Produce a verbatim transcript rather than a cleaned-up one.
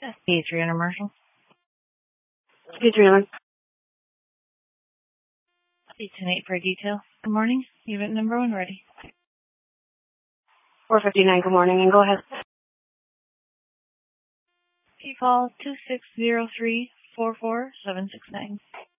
That's Adriana Marshall. Adriana. eight ten eight for a detail. Good morning. Unit number one ready. four fifty-nine, good morning, and go ahead. Call two six zero three four four seven six nine.